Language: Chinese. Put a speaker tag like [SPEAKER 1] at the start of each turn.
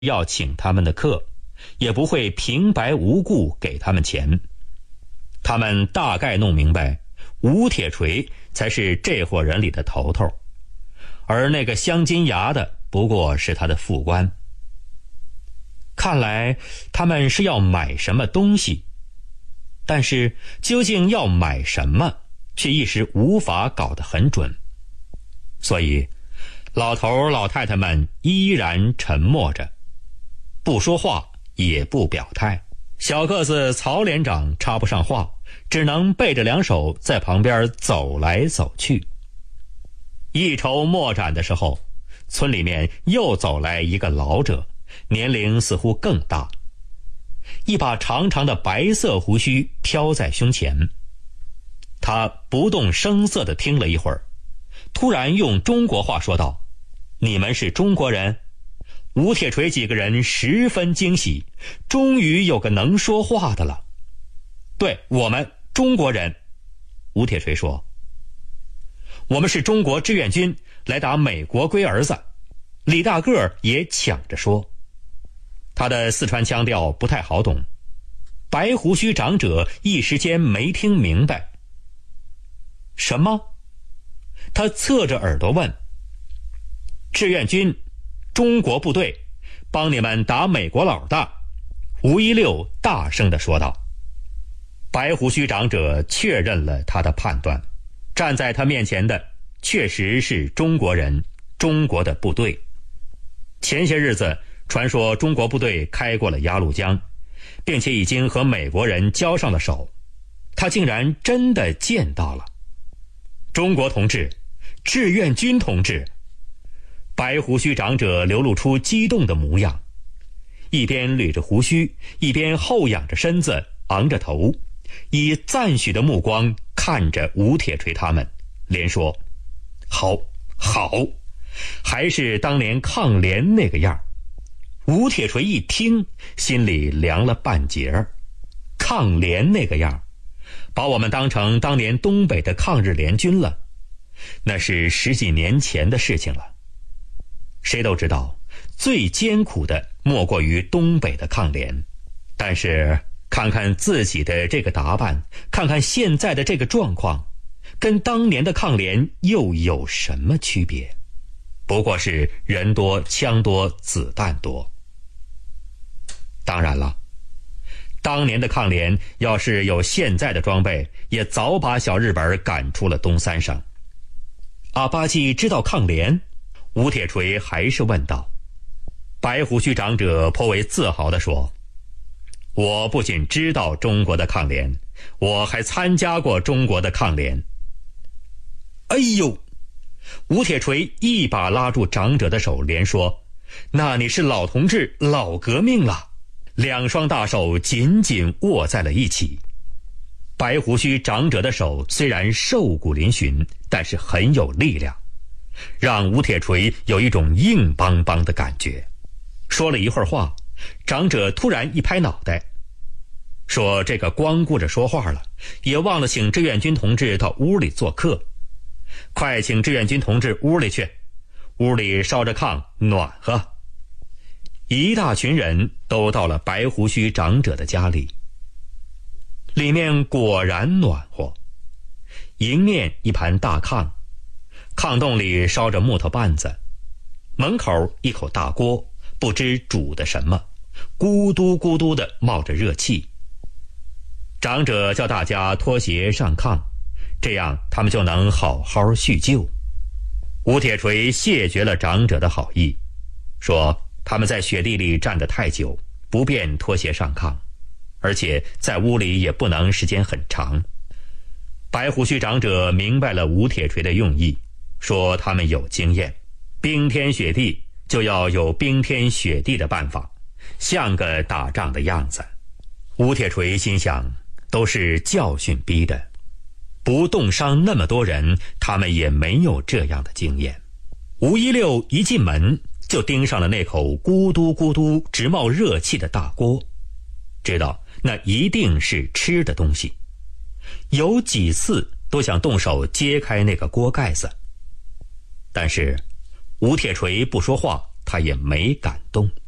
[SPEAKER 1] 要请他们的客，也不会平白无故给他们钱。他们大概弄明白，吴铁锤才是这伙人里的头头，而那个镶金牙的不过是他的副官。看来他们是要买什么东西，但是究竟要买什么，却一时无法搞得很准。所以老头老太太们依然沉默着，不说话也不表态。小个子曹连长插不上话，只能背着两手在旁边走来走去。一筹莫展的时候，村里面又走来一个老者，年龄似乎更大，一把长长的白色胡须飘在胸前。他不动声色地听了一会儿，突然用中国话说道：“你们是中国人？”吴铁锤几个人十分惊喜，终于有个能说话的了。对，我们中国人。吴铁锤说：“我们是中国志愿军，来打美国龟儿子。”李大个也抢着说，他的四川腔调不太好懂，白胡须长者一时间没听明白。什么？他侧着耳朵问。志愿军，中国部队，帮你们打美国佬的。吴一六大声地说道。白胡须长者确认了他的判断，站在他面前的确实是中国人，中国的部队。前些日子传说中国部队开过了鸭绿江，并且已经和美国人交上了手，他竟然真的见到了。中国同志，志愿军同志。白胡须长者流露出激动的模样，一边捋着胡须，一边后仰着身子，昂着头，以赞许的目光看着吴铁锤他们，连说：“好，好，还是当年抗联那个样。”吴铁锤一听，心里凉了半截儿。抗联那个样，把我们当成当年东北的抗日联军了，那是10几年前的事情了。谁都知道，最艰苦的莫过于东北的抗联，但是看看自己的这个打扮，看看现在的这个状况，跟当年的抗联又有什么区别？不过是人多、枪多、子弹多。当然了，当年的抗联要是有现在的装备，也早把小日本赶出了东三省。阿巴吉知道抗联？吴铁锤还是问道。白胡须长者颇为自豪地说：“我不仅知道中国的抗联，我还参加过中国的抗联。”哎呦！吴铁锤一把拉住长者的手，连说：“那你是老同志，老革命了。”两双大手紧紧握在了一起。白胡须长者的手虽然瘦骨嶙峋，但是很有力量，让吴铁锤有一种硬邦邦的感觉。说了一会儿话，长者突然一拍脑袋，说：“这个光顾着说话了，也忘了请志愿军同志到屋里做客。快请志愿军同志屋里去，屋里烧着炕，暖和。”一大群人都到了白胡须长者的家里，里面果然暖和。迎面一盘大炕，炕洞里烧着木头棒子，门口一口大锅，不知煮的什么，咕嘟咕嘟地冒着热气。长者叫大家脱鞋上炕，这样他们就能好好叙旧。吴铁锤谢绝了长者的好意，说他们在雪地里站得太久，不便脱鞋上炕，而且在屋里也不能时间很长。白胡须长者明白了吴铁锤的用意，说他们有经验，冰天雪地就要有冰天雪地的办法，像个打仗的样子。吴铁锤心想，都是教训逼的，不冻伤那么多人，他们也没有这样的经验。吴一六一进门就盯上了那口咕嘟咕嘟直冒热气的大锅，知道那一定是吃的东西，有几次都想动手揭开那个锅盖子，但是吴铁锤不说话，他也没敢动。